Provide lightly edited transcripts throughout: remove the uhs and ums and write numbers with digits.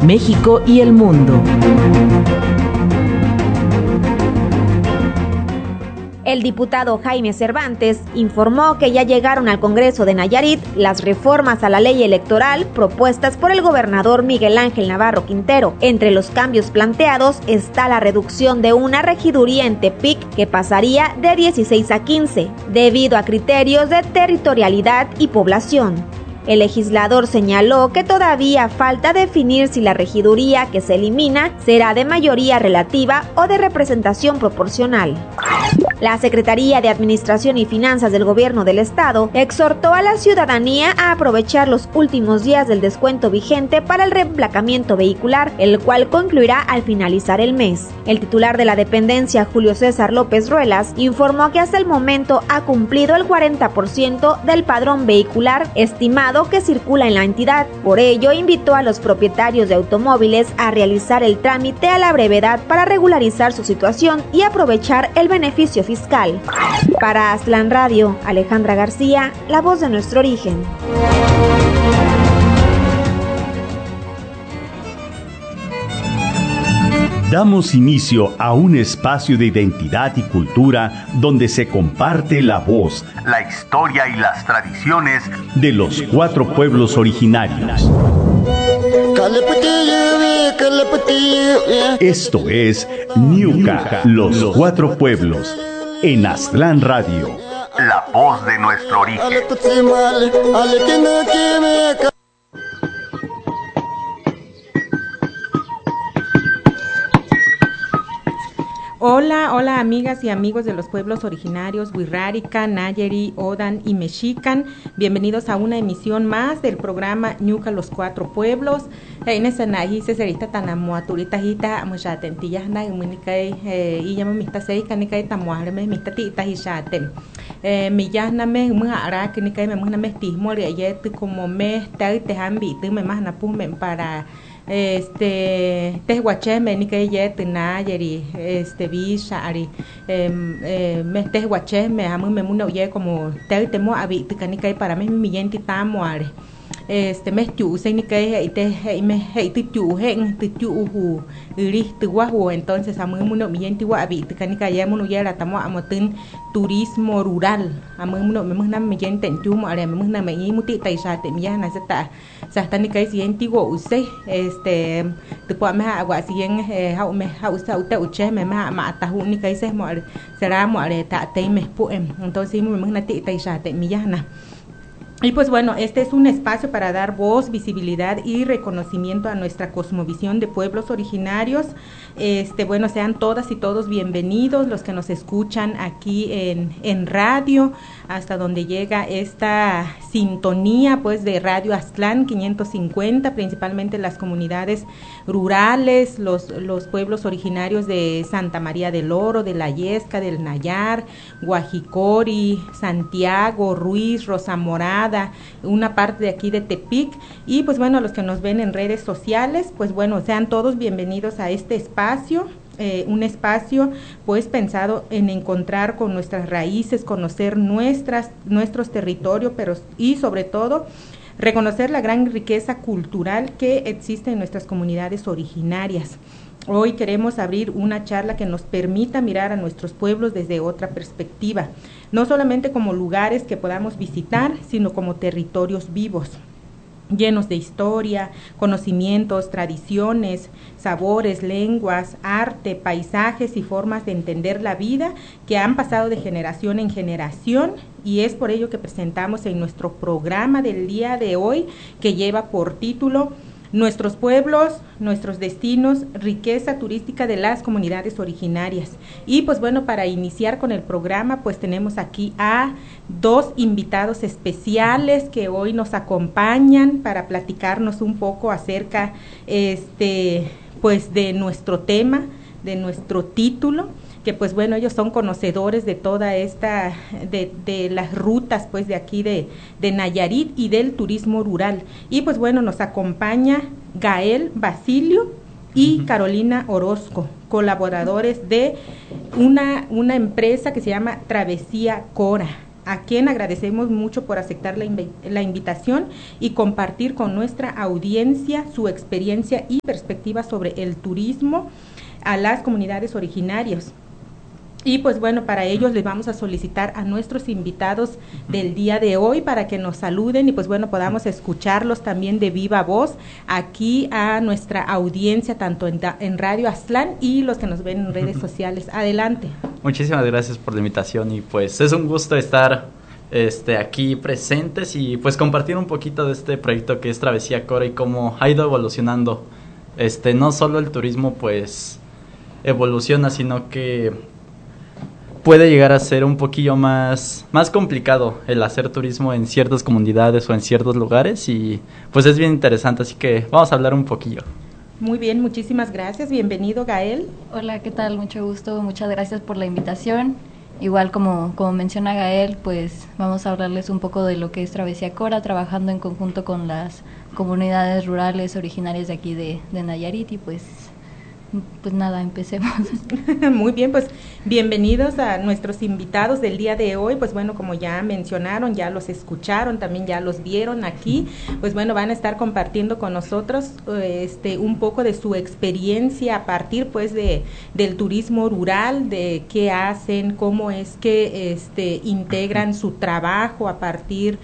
México y el mundo. El diputado Jaime Cervantes informó que ya llegaron al Congreso de Nayarit las reformas a la ley electoral propuestas por el gobernador Miguel Ángel Navarro Quintero. Entre los cambios planteados está la reducción de una regiduría en Tepic que pasaría de 16 a 15, debido a criterios de territorialidad y población. El legislador señaló que todavía falta definir si la regiduría que se elimina será de mayoría relativa o de representación proporcional. La Secretaría de Administración y Finanzas del Gobierno del Estado exhortó a la ciudadanía a aprovechar los últimos días del descuento vigente para el reemplacamiento vehicular, el cual concluirá al finalizar el mes. El titular de la dependencia, Julio César López Ruelas, informó que hasta el momento ha cumplido el 40% del padrón vehicular estimado que circula en la entidad. Por ello, invitó a los propietarios de automóviles a realizar el trámite a la brevedad para regularizar su situación y aprovechar el beneficio fiscal. Para Aztlán Radio, Alejandra García, la voz de nuestro origen. Damos inicio a un espacio de identidad y cultura donde se comparte la voz, la historia y las tradiciones de los 4 pueblos originarios. Esto es Ñuka, los 4 pueblos, en Aztlán Radio, la voz de nuestro origen. Hola amigas y amigos de los pueblos originarios Wixárika, Nayeri, Odan y Mexican. Bienvenidos a una emisión más del programa Ñuka los 4 pueblos. Tehuacheme ni que ye Nayeri, Vishari, Tehuacheme, a mí me muno ye como temo habita ni que para mí mi yenti tamuare. Me chu se ni que me heiti chu hen tu iri tu entonces a mí muno mi yenti wa habita ni que ya muno ya la tamo amotin turismo rural. A mí muno me muna mi yenti en chu muare me muna me y muti taisate mi ya na hasta ni que si antiguo usted te puedo me agua si en usa uche me mata ni que se será muere ta te me puem entonces me imagina ti taisate mi ya na. Y pues bueno, este es un espacio para dar voz, visibilidad y reconocimiento a nuestra cosmovisión de pueblos originarios. Bueno, sean todas y todos bienvenidos los que nos escuchan aquí en radio, hasta donde llega esta sintonía pues de Radio Aztlán 550, principalmente las comunidades rurales, los pueblos originarios de Santa María del Oro, de La Yesca, del Nayar, Guajicori, Santiago, Ruiz, Rosa Morada, una parte de aquí de Tepic. Y pues bueno, los que nos ven en redes sociales, pues bueno, sean todos bienvenidos a este espacio. Un espacio pues pensado en encontrar con nuestras raíces, conocer nuestros territorios, pero y sobre todo reconocer la gran riqueza cultural que existe en nuestras comunidades originarias. Hoy queremos abrir una charla que nos permita mirar a nuestros pueblos desde otra perspectiva, no solamente como lugares que podamos visitar, sino como territorios vivos, llenos de historia, conocimientos, tradiciones, sabores, lenguas, arte, paisajes y formas de entender la vida que han pasado de generación en generación, y es por ello que presentamos en nuestro programa del día de hoy, que lleva por título Nuestros pueblos, nuestros destinos, riqueza turística de las comunidades originarias. Y pues bueno, para iniciar con el programa, pues tenemos aquí a 2 invitados especiales que hoy nos acompañan para platicarnos un poco acerca pues de nuestro tema, de nuestro título, que pues bueno, ellos son conocedores de toda esta, de las rutas pues de aquí de Nayarit y del turismo rural. Y pues bueno, nos acompaña Gael Basilio y Carolina Orozco, colaboradores de una empresa que se llama Travesía Cora. a quien agradecemos mucho por aceptar la invitación y compartir con nuestra audiencia su experiencia y perspectiva sobre el turismo a las comunidades originarias. Y pues bueno, para ellos les vamos a solicitar a nuestros invitados del día de hoy para que nos saluden y pues bueno, podamos escucharlos también de viva voz aquí a nuestra audiencia, tanto en Radio Aztlán y los que nos ven en redes sociales. Adelante. Muchísimas gracias por la invitación y pues es un gusto estar aquí presentes y pues compartir un poquito de este proyecto que es Travesía Cora y cómo ha ido evolucionando. No solo el turismo pues evoluciona, sino que puede llegar a ser un poquillo más complicado el hacer turismo en ciertas comunidades o en ciertos lugares y pues es bien interesante, así que vamos a hablar un poquillo. Muy bien, muchísimas gracias. Bienvenido, Gael. Hola, ¿qué tal? Mucho gusto, muchas gracias por la invitación. Igual como menciona Gael, pues vamos a hablarles un poco de lo que es Travesía Cora, trabajando en conjunto con las comunidades rurales originarias de aquí de Nayarit y pues nada, empecemos. Muy bien, pues bienvenidos a nuestros invitados del día de hoy. Pues bueno, como ya mencionaron, ya los escucharon, también ya los vieron aquí, pues bueno, van a estar compartiendo con nosotros un poco de su experiencia a partir pues del turismo rural, de qué hacen, cómo es que integran su trabajo a partir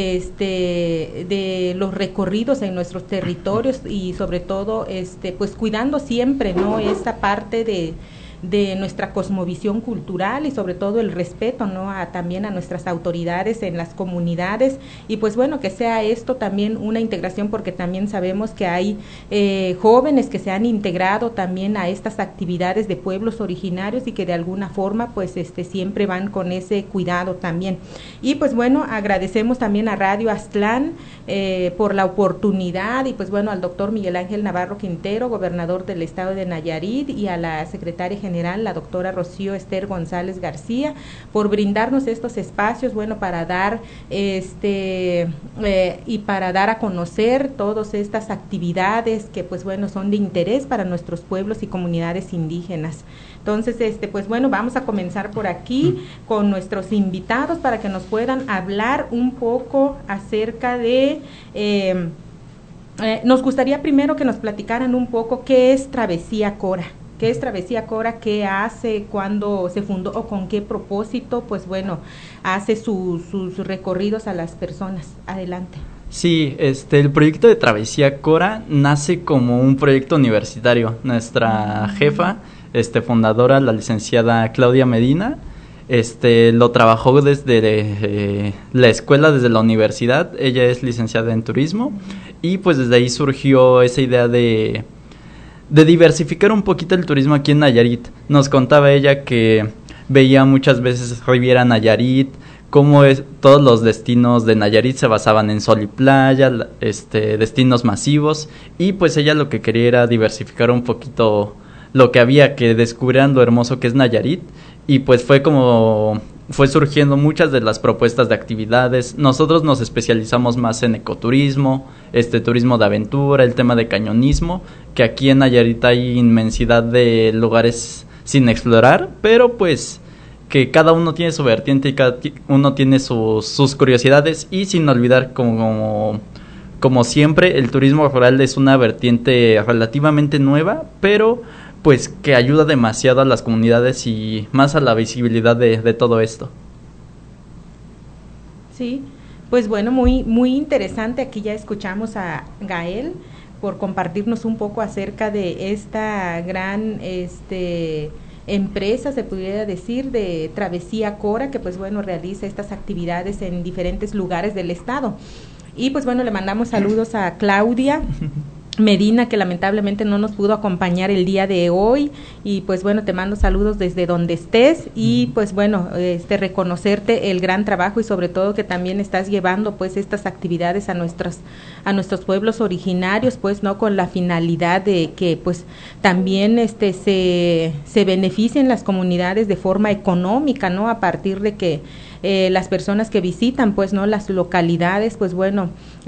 de los recorridos en nuestros territorios y sobre todo pues cuidando siempre, ¿no?, esta parte de nuestra cosmovisión cultural y sobre todo el respeto, ¿no?, también a nuestras autoridades en las comunidades y pues bueno, que sea esto también una integración porque también sabemos que hay jóvenes que se han integrado también a estas actividades de pueblos originarios y que de alguna forma pues siempre van con ese cuidado también. Y pues bueno, agradecemos también a Radio Aztlán por la oportunidad y pues bueno, al doctor Miguel Ángel Navarro Quintero, gobernador del estado de Nayarit, y a la secretaria general, la doctora Rocío Esther González García, por brindarnos estos espacios, bueno, para dar y para dar a conocer todas estas actividades que pues bueno, son de interés para nuestros pueblos y comunidades indígenas. Entonces, pues bueno, vamos a comenzar por aquí con nuestros invitados para que nos puedan hablar un poco acerca de nos gustaría primero que nos platicaran un poco qué es Travesía Cora. ¿Qué es Travesía Cora? ¿Qué hace? ¿Cuándo se fundó? ¿O con qué propósito? Pues bueno, hace sus recorridos a las personas. Adelante. Sí, el proyecto de Travesía Cora nace como un proyecto universitario. Nuestra jefa, fundadora, la licenciada Claudia Medina, lo trabajó desde la escuela, desde la universidad. Ella es licenciada en turismo y pues desde ahí surgió esa idea de diversificar un poquito el turismo aquí en Nayarit. Nos contaba ella que veía muchas veces Riviera Nayarit, cómo todos los destinos de Nayarit se basaban en sol y playa, destinos masivos, y pues ella lo que quería era diversificar un poquito lo que había, que descubrieran lo hermoso que es Nayarit, y pues fue surgiendo muchas de las propuestas de actividades. Nosotros nos especializamos más en ecoturismo, turismo de aventura, el tema de cañonismo, que aquí en Nayarit hay inmensidad de lugares sin explorar, pero pues que cada uno tiene su vertiente y cada uno tiene sus curiosidades, y sin olvidar como siempre el turismo rural es una vertiente relativamente nueva, pero pues que ayuda demasiado a las comunidades y más a la visibilidad de todo esto. Sí, pues bueno, muy, muy interesante. Aquí ya escuchamos a Gael por compartirnos un poco acerca de esta gran empresa, se pudiera decir, de Travesía Cora, que pues bueno, realiza estas actividades en diferentes lugares del estado. Y pues bueno, le mandamos saludos a Claudia Medina, que lamentablemente no nos pudo acompañar el día de hoy, y pues bueno, te mando saludos desde donde estés, y pues bueno, reconocerte el gran trabajo y sobre todo que también estás llevando pues estas actividades a nuestros pueblos originarios, pues no, con la finalidad de que pues también se beneficien las comunidades de forma económica, ¿no?, a partir de que las personas que visitan pues no las localidades pues bueno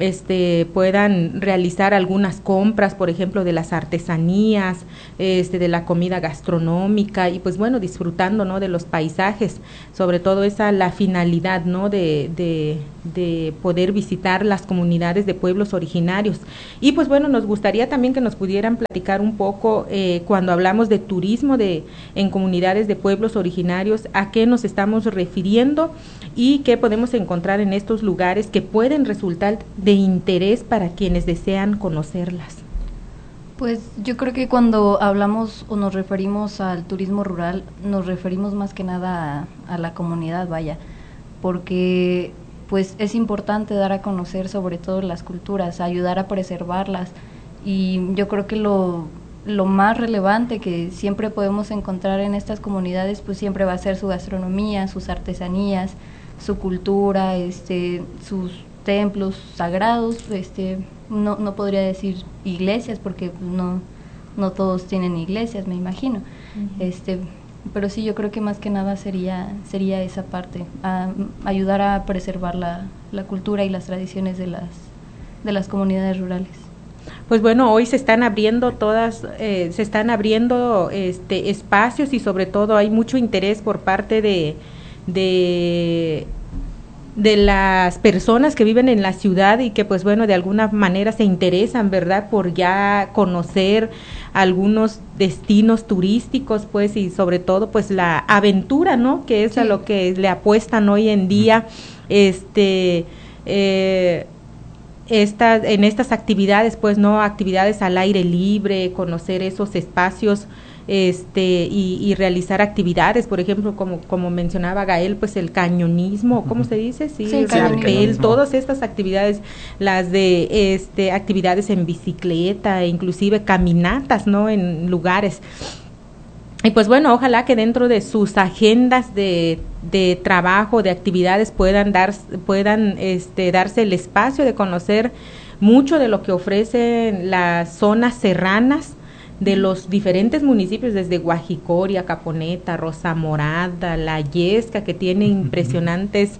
puedan realizar algunas compras, por ejemplo, de las artesanías, de la comida gastronómica y pues bueno, disfrutando, ¿no?, de los paisajes, sobre todo la finalidad, ¿no?, de poder visitar las comunidades de pueblos originarios. Y pues bueno, nos gustaría también que nos pudieran platicar un poco cuando hablamos de turismo en comunidades de pueblos originarios, a qué nos estamos refiriendo y qué podemos encontrar en estos lugares que pueden resultar de interés para quienes desean conocerlas. Pues yo creo que cuando hablamos o nos referimos al turismo rural, nos referimos más que nada a la comunidad, vaya, porque pues es importante dar a conocer sobre todo las culturas, ayudar a preservarlas, y yo creo que lo más relevante que siempre podemos encontrar en estas comunidades pues siempre va a ser su gastronomía, sus artesanías, su cultura, sus templos sagrados, no podría decir iglesias porque no todos tienen iglesias, me imagino. Pero sí, yo creo que más que nada sería esa parte, ayudar a preservar la cultura y las tradiciones de las comunidades rurales. Pues bueno, hoy se están abriendo espacios y sobre todo hay mucho interés por parte de las personas que viven en la ciudad y que pues bueno, de alguna manera se interesan, ¿verdad?, por ya conocer algunos destinos turísticos, pues, y sobre todo pues la aventura, ¿no?, que es a lo que le apuestan hoy en día, en estas actividades, pues, ¿no?, actividades al aire libre, conocer esos espacios, y realizar actividades, por ejemplo, como mencionaba Gael, pues el cañonismo, ¿cómo se dice? Sí, rappel, todas estas actividades, las de actividades en bicicleta, inclusive caminatas, ¿no?, en lugares. Y pues bueno, ojalá que dentro de sus agendas de trabajo, de actividades puedan darse el espacio de conocer mucho de lo que ofrecen las zonas serranas de los diferentes municipios, desde Guajicoria, Caponeta, Rosa Morada, La Yesca, que tiene impresionantes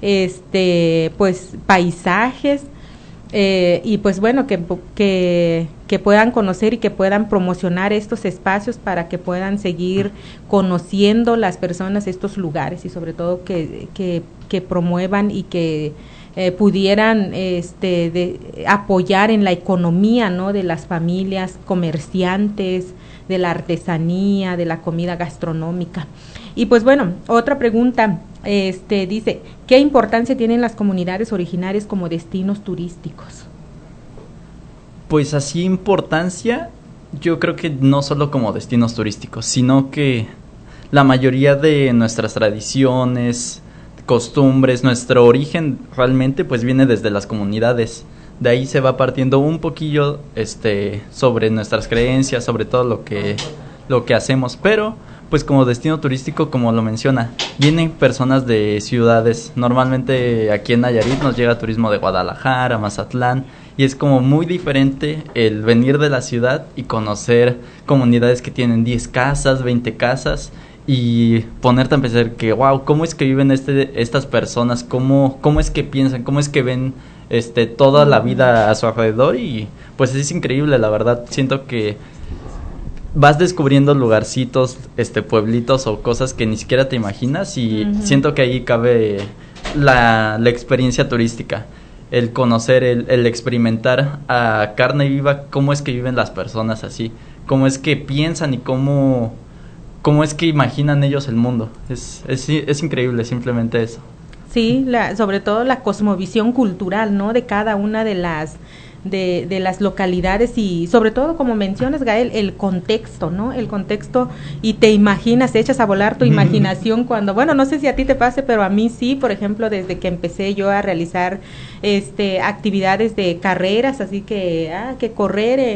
pues paisajes, y pues bueno, que puedan conocer y que puedan promocionar estos espacios para que puedan seguir conociendo las personas estos lugares, y sobre todo que promuevan y que pudieran apoyar en la economía, ¿no?, de las familias comerciantes, de la artesanía, de la comida gastronómica. Y pues bueno, otra pregunta, dice, ¿qué importancia tienen las comunidades originarias como destinos turísticos? Pues así importancia, yo creo que no solo como destinos turísticos, sino que la mayoría de nuestras tradiciones, costumbres, nuestro origen realmente pues viene desde las comunidades. De ahí se va partiendo un poquillo sobre nuestras creencias, sobre todo lo que hacemos, pero pues como destino turístico, como lo menciona, vienen personas de ciudades. Normalmente aquí en Nayarit nos llega turismo de Guadalajara, Mazatlán, y es como muy diferente el venir de la ciudad y conocer comunidades que tienen 10 casas, 20 casas, y ponerte a pensar que wow, ¿cómo es que viven estas personas? ¿Cómo es que piensan? ¿Cómo es que ven toda la vida a su alrededor? Y pues es increíble, la verdad. Siento que vas descubriendo lugarcitos, pueblitos o cosas que ni siquiera te imaginas, y siento que ahí cabe la experiencia turística, el conocer, el experimentar a carne viva cómo es que viven las personas así, cómo es que piensan y cómo es que imaginan ellos el mundo. Es increíble simplemente eso. Sí, sobre todo la cosmovisión cultural, ¿no?, de cada una de las localidades, y sobre todo, como mencionas, Gael, el contexto, ¿no? El contexto, y te imaginas, echas a volar tu imaginación cuando, bueno, no sé si a ti te pase, pero a mí sí, por ejemplo, desde que empecé yo a realizar actividades de carreras, así que correr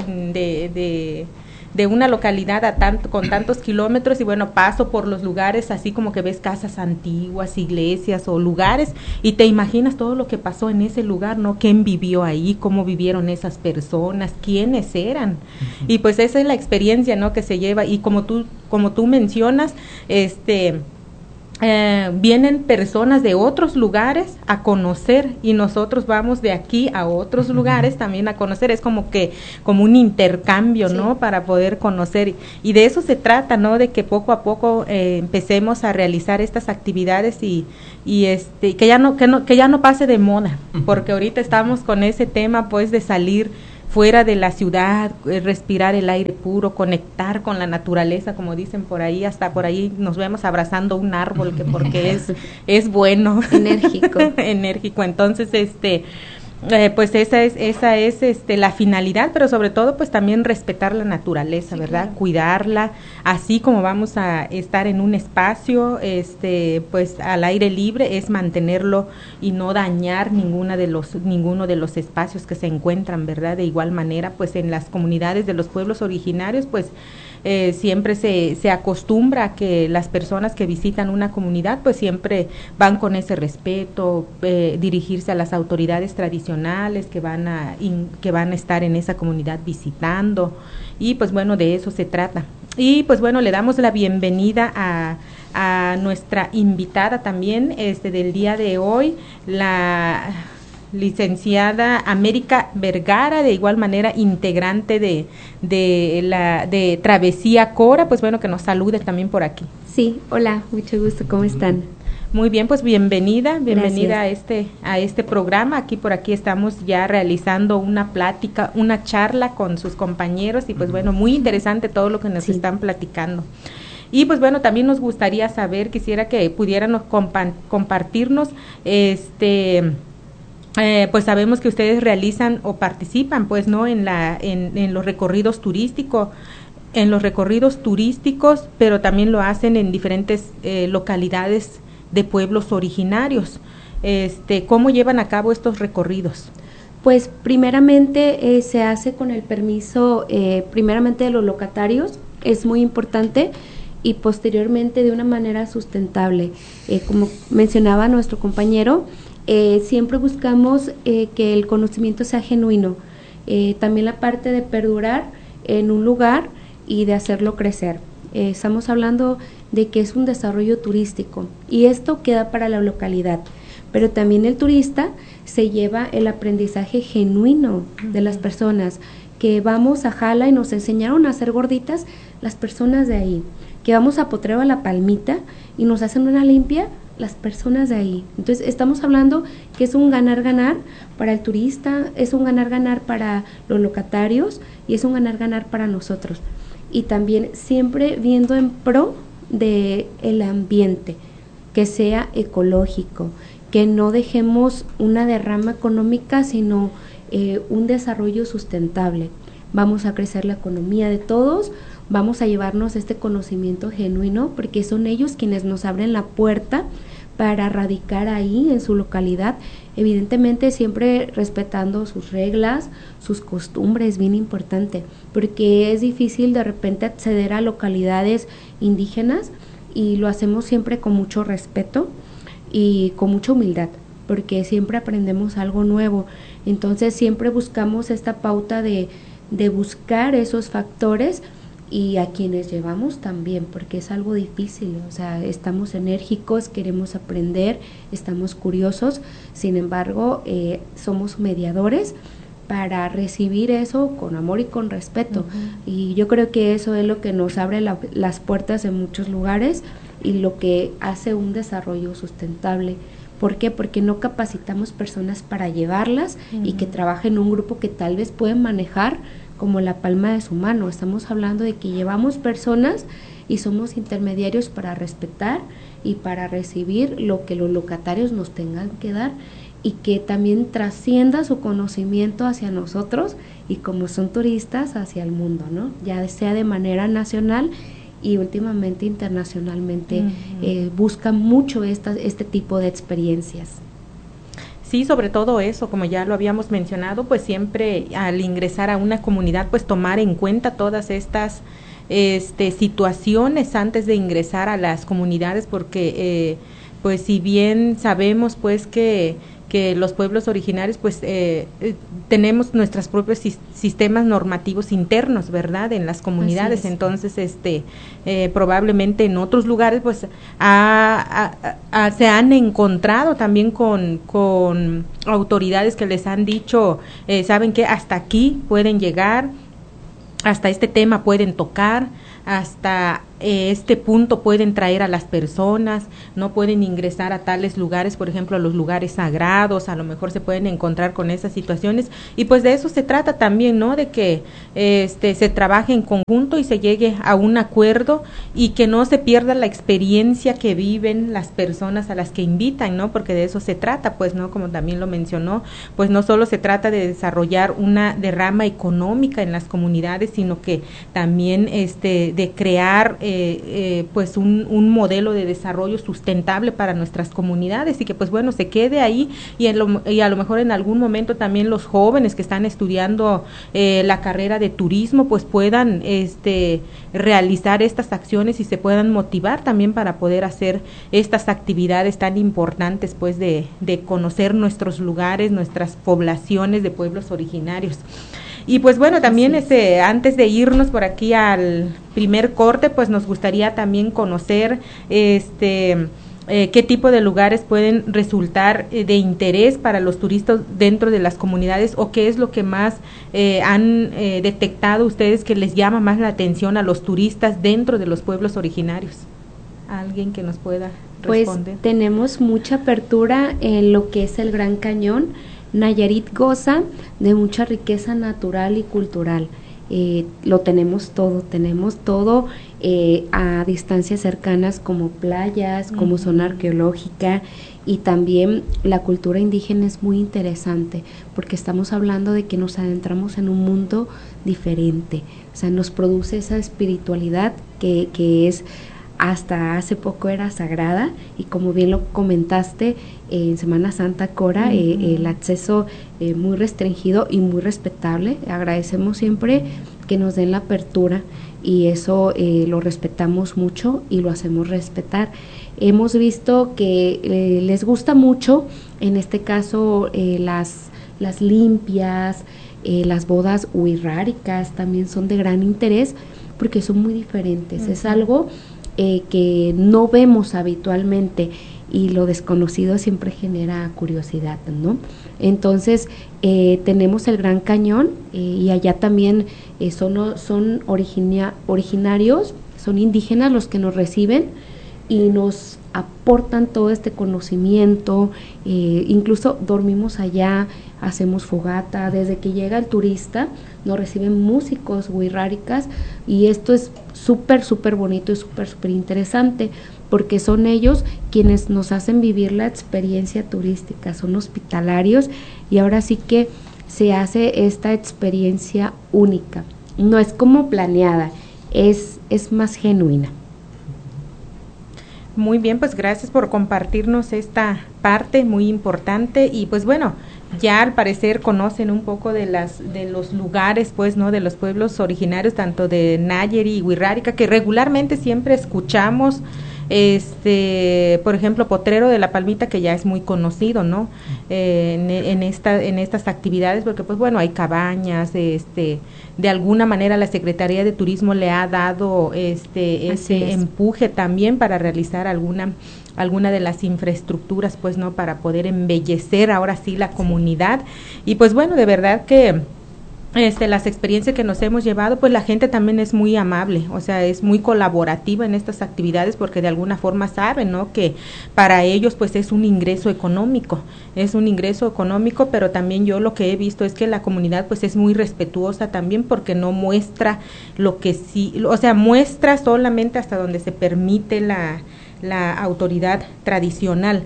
de una localidad con tantos kilómetros, y bueno, paso por los lugares así como que ves casas antiguas, iglesias o lugares, y te imaginas todo lo que pasó en ese lugar, ¿no? ¿Quién vivió ahí? ¿Cómo vivieron esas personas? ¿Quiénes eran? Y pues esa es la experiencia, ¿no?, que se lleva, y como tú mencionas, vienen personas de otros lugares a conocer y nosotros vamos de aquí a otros lugares también a conocer. Es como un intercambio, sí, ¿no? Para poder conocer, y de eso se trata, ¿no? De que poco a poco empecemos a realizar estas actividades y que ya no pase de moda, porque ahorita estamos con ese tema, pues, de salir fuera de la ciudad, respirar el aire puro, conectar con la naturaleza, como dicen por ahí, hasta por ahí nos vemos abrazando un árbol, que porque es bueno. Enérgico. Enérgico. Entonces, pues esa es la finalidad, pero sobre todo pues también respetar la naturaleza, sí, ¿verdad? Claro. Cuidarla, así como vamos a estar en un espacio pues al aire libre, es mantenerlo y no dañar ninguno de los espacios que se encuentran, ¿verdad? De igual manera, pues en las comunidades de los pueblos originarios, pues siempre se acostumbra a que las personas que visitan una comunidad pues siempre van con ese respeto, dirigirse a las autoridades tradicionales que van a estar en esa comunidad visitando, y pues bueno, de eso se trata. Y pues bueno, le damos la bienvenida a nuestra invitada también del día de hoy, la licenciada América Vergara, de igual manera integrante de Travesía Cora, pues bueno, que nos salude también por aquí. Sí, hola, mucho gusto, ¿cómo están? Muy bien, pues bienvenida a este programa. Por aquí estamos ya realizando una plática, una charla con sus compañeros, y pues bueno, muy interesante todo lo que nos están platicando. Y pues bueno, también nos gustaría saber, quisiera que pudieran compartirnos pues sabemos que ustedes realizan o participan, pues, ¿no? en los recorridos turísticos, pero también lo hacen en diferentes localidades de pueblos originarios. ¿Cómo llevan a cabo estos recorridos? Pues primeramente se hace con el permiso primeramente de los locatarios, es muy importante, y posteriormente de una manera sustentable. Como mencionaba nuestro compañero, siempre buscamos que el conocimiento sea genuino, también la parte de perdurar en un lugar y de hacerlo crecer. Estamos hablando de que es un desarrollo turístico y esto queda para la localidad, pero también el turista se lleva el aprendizaje genuino de las personas, que vamos a Jala y nos enseñaron a hacer gorditas las personas de ahí, que vamos a Potrero a La Palmita y nos hacen una limpia las personas de ahí. Entonces estamos hablando que es un ganar-ganar para el turista, es un ganar-ganar para los locatarios y es un ganar-ganar para nosotros. Y también siempre viendo en pro de el ambiente, que sea ecológico, que no dejemos una derrama económica, sino un desarrollo sustentable. Vamos a crecer la economía de todos, vamos a llevarnos este conocimiento genuino, porque son ellos quienes nos abren la puerta para radicar ahí en su localidad, evidentemente siempre respetando sus reglas, sus costumbres, bien importante, porque es difícil de repente acceder a localidades indígenas, y lo hacemos siempre con mucho respeto y con mucha humildad, porque siempre aprendemos algo nuevo. Entonces siempre buscamos esta pauta de buscar esos factores, y a quienes llevamos también, porque es algo difícil, o sea, estamos enérgicos, queremos aprender, estamos curiosos, sin embargo, somos mediadores para recibir eso con amor y con respeto, y yo creo que eso es lo que nos abre las puertas en muchos lugares y lo que hace un desarrollo sustentable. ¿Por qué? Porque no capacitamos personas para llevarlas y que trabajen en un grupo que tal vez pueden manejar como la palma de su mano. Estamos hablando de que llevamos personas y somos intermediarios para respetar y para recibir lo que los locatarios nos tengan que dar, y que también trascienda su conocimiento hacia nosotros, y como son turistas, hacia el mundo, ¿no? Ya sea de manera nacional y últimamente internacionalmente. Buscan mucho este tipo de experiencias. Sí, sobre todo eso, como ya lo habíamos mencionado, pues siempre al ingresar a una comunidad, pues tomar en cuenta todas estas situaciones antes de ingresar a las comunidades, porque pues si bien sabemos pues que que los pueblos originarios pues tenemos nuestros propios sistemas normativos internos, ¿verdad? En las comunidades, entonces probablemente en otros lugares pues se han encontrado también con autoridades que les han dicho, saben que hasta aquí pueden llegar, hasta este tema pueden tocar, hasta este punto pueden traer a las personas, no pueden ingresar a tales lugares, por ejemplo a los lugares sagrados, a lo mejor se pueden encontrar con esas situaciones, y pues de eso se trata también, ¿no? De que se trabaje en conjunto y se llegue a un acuerdo y que no se pierda la experiencia que viven las personas a las que invitan, ¿no? Porque de eso se trata, pues, ¿no? Como también lo mencionó, pues no solo se trata de desarrollar una derrama económica en las comunidades, sino que también de crear pues un modelo de desarrollo sustentable para nuestras comunidades y que pues bueno se quede ahí y a lo mejor en algún momento también los jóvenes que están estudiando la carrera de turismo pues puedan realizar estas acciones y se puedan motivar también para poder hacer estas actividades tan importantes pues de conocer nuestros lugares, nuestras poblaciones de pueblos originarios. Y pues bueno, también antes de irnos por aquí al primer corte, pues nos gustaría también conocer qué tipo de lugares pueden resultar de interés para los turistas dentro de las comunidades o qué es lo que más han detectado ustedes que les llama más la atención a los turistas dentro de los pueblos originarios. ¿Alguien que nos pueda responder? Pues tenemos mucha apertura en lo que es el Gran Cañón. Nayarit goza de mucha riqueza natural y cultural. Lo tenemos todo a distancias cercanas como playas, como zona arqueológica, y también la cultura indígena es muy interesante porque estamos hablando de que nos adentramos en un mundo diferente, o sea, nos produce esa espiritualidad que es hasta hace poco era sagrada, y como bien lo comentaste, en Semana Santa, Cora, el acceso muy restringido y muy respetable. Agradecemos siempre que nos den la apertura y eso lo respetamos mucho y lo hacemos respetar. Hemos visto que les gusta mucho, en este caso, las limpias, las bodas wixárikas también son de gran interés porque son muy diferentes. Es algo que no vemos habitualmente y lo desconocido siempre genera curiosidad, ¿no? Entonces tenemos el Gran Cañón y allá también son originarios, son indígenas los que nos reciben y nos aportan todo este conocimiento, incluso dormimos allá, hacemos fogata, desde que llega el turista nos reciben músicos wixárikas y esto es súper bonito y súper interesante porque son ellos quienes nos hacen vivir la experiencia turística, son hospitalarios y ahora sí que se hace esta experiencia única, no es como planeada, es más genuina. Muy bien, pues gracias por compartirnos esta parte muy importante y pues bueno, ya al parecer conocen un poco de los lugares, pues, ¿no? De los pueblos originarios, tanto de Nayarit y Wixárika, que regularmente siempre escuchamos, por ejemplo, Potrero de la Palmita, que ya es muy conocido, ¿no? En estas actividades, porque pues bueno, hay cabañas, de alguna manera la Secretaría de Turismo le ha dado ese empuje también para realizar alguna de las infraestructuras, pues, ¿no? Para poder embellecer ahora sí la comunidad. Y pues bueno, de verdad que las experiencias que nos hemos llevado, pues la gente también es muy amable, o sea, es muy colaborativa en estas actividades porque de alguna forma saben, ¿no? Que para ellos pues es un ingreso económico, pero también yo lo que he visto es que la comunidad pues es muy respetuosa también porque no muestra lo que sí, o sea, muestra solamente hasta donde se permite la autoridad tradicional.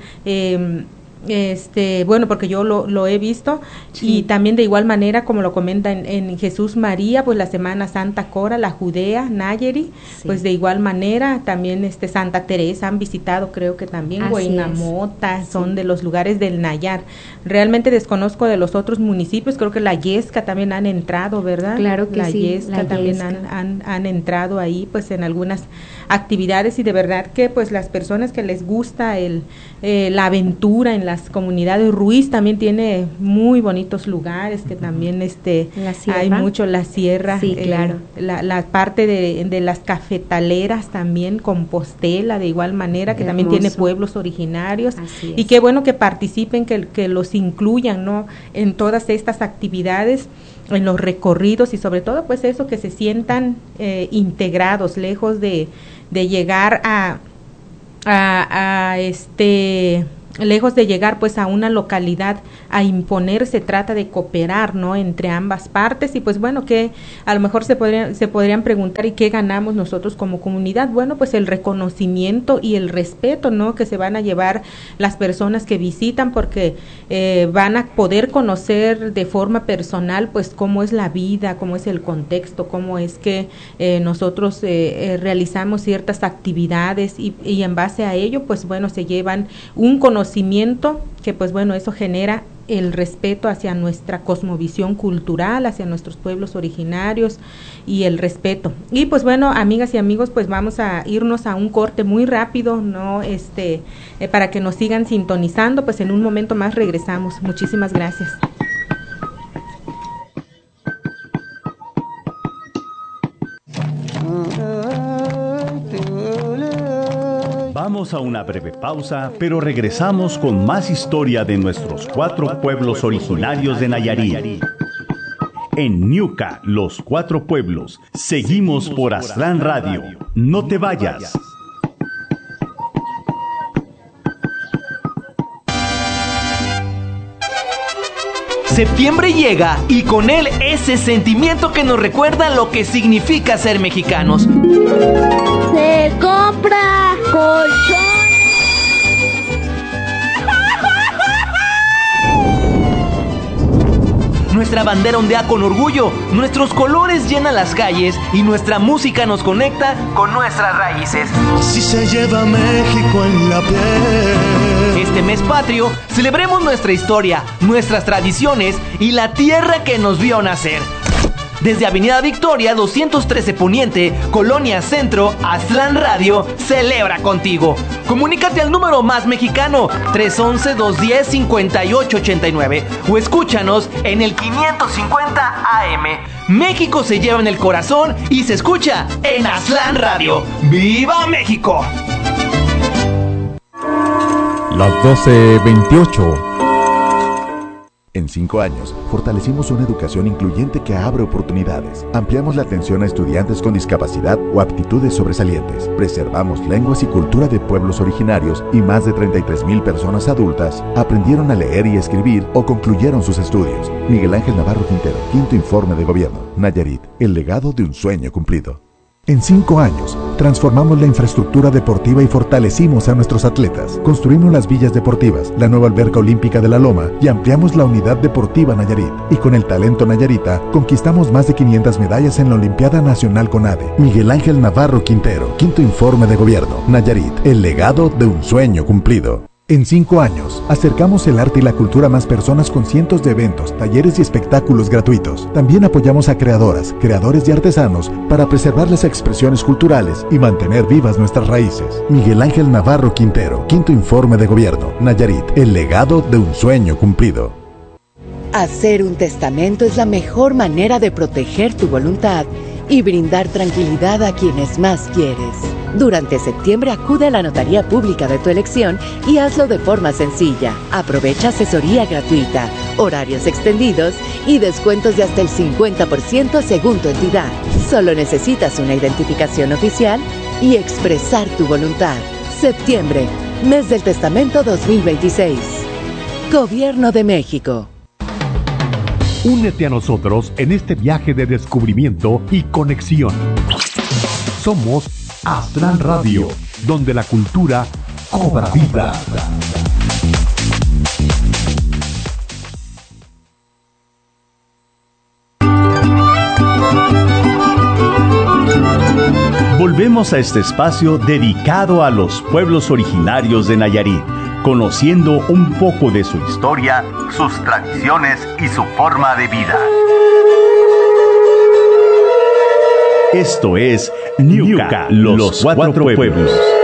Bueno, porque yo lo he visto, sí. Y también de igual manera, como lo comenta en Jesús María, pues la Semana Santa Cora, la Judea, Nayarit, sí. Pues de igual manera, también Santa Teresa han visitado, creo que también Huaynamota, son de los lugares del Nayar. Realmente desconozco de los otros municipios, creo que la Yesca también han entrado, ¿verdad? Claro que la sí. Yesca también han entrado ahí, pues en algunas actividades y de verdad que pues las personas que les gusta la aventura en las comunidades. Ruiz también tiene muy bonitos lugares, que también hay mucho, la sierra, sí, claro. La parte de las cafetaleras también, Compostela de igual manera, que también tiene pueblos originarios, y qué bueno que participen, que los incluyan, ¿no?, en todas estas actividades, en los recorridos, y sobre todo pues eso, que se sientan integrados, lejos de llegar lejos de llegar pues a una localidad a imponer. Se trata de cooperar, ¿no?, entre ambas partes. Y pues bueno, que a lo mejor se podrían preguntar, ¿y qué ganamos nosotros como comunidad? Bueno, pues el reconocimiento y el respeto, ¿no?, que se van a llevar las personas que visitan, porque van a poder conocer de forma personal pues cómo es la vida, cómo es el contexto, cómo es que nosotros realizamos ciertas actividades, y en base a ello pues bueno, se llevan un conocimiento que pues bueno, eso genera el respeto hacia nuestra cosmovisión cultural, hacia nuestros pueblos originarios, y el respeto. Y pues bueno, amigas y amigos, pues vamos a irnos a un corte muy rápido, ¿no?, para que nos sigan sintonizando. Pues en un momento más regresamos. Muchísimas gracias. Vamos a una breve pausa, pero regresamos con más historia de nuestros 4 pueblos originarios de Nayarit. En Ñuca, los 4 pueblos. Seguimos por Aztlán Radio. No te vayas. Septiembre llega, y con él ese sentimiento que nos recuerda lo que significa ser mexicanos. Se compra colchón. Nuestra bandera ondea con orgullo, nuestros colores llenan las calles, y nuestra música nos conecta con nuestras raíces. Así se lleva México en la piel. Este mes patrio, celebremos nuestra historia, nuestras tradiciones y la tierra que nos vio nacer. Desde Avenida Victoria 213 Poniente, Colonia Centro, Aztlán Radio celebra contigo. Comunícate al número más mexicano 311-210-5889 o escúchanos en el 550 AM. México se lleva en el corazón y se escucha en Aztlán Radio. ¡Viva México! Las 12:28. En 5 años, fortalecimos una educación incluyente que abre oportunidades. Ampliamos la atención a estudiantes con discapacidad o aptitudes sobresalientes. Preservamos lenguas y cultura de pueblos originarios, y más de 33,000 personas adultas aprendieron a leer y escribir o concluyeron sus estudios. Miguel Ángel Navarro Quintero, 5º Informe de Gobierno. Nayarit, el legado de un sueño cumplido. En 5 años, transformamos la infraestructura deportiva y fortalecimos a nuestros atletas. Construimos las villas deportivas, la nueva alberca olímpica de la Loma, y ampliamos la unidad deportiva Nayarit. Y con el talento nayarita, conquistamos más de 500 medallas en la Olimpiada Nacional CONADE. Miguel Ángel Navarro Quintero, 5º Informe de Gobierno. Nayarit, el legado de un sueño cumplido. En 5 años, acercamos el arte y la cultura a más personas con cientos de eventos, talleres y espectáculos gratuitos. También apoyamos a creadoras, creadores y artesanos para preservar las expresiones culturales y mantener vivas nuestras raíces. Miguel Ángel Navarro Quintero, 5º Informe de Gobierno. Nayarit, el legado de un sueño cumplido. Hacer un testamento es la mejor manera de proteger tu voluntad y brindar tranquilidad a quienes más quieres. Durante septiembre acude a la notaría pública de tu elección y hazlo de forma sencilla. Aprovecha asesoría gratuita, horarios extendidos y descuentos de hasta el 50% según tu entidad. Solo necesitas una identificación oficial y expresar tu voluntad. Septiembre, mes del testamento 2026. Gobierno de México. Únete a nosotros en este viaje de descubrimiento y conexión. Somos Aztlán Radio, donde la cultura cobra vida. Volvemos a este espacio dedicado a los pueblos originarios de Nayarit, conociendo un poco de su historia, sus tradiciones y su forma de vida. Esto es Ñuca, los 4 pueblos.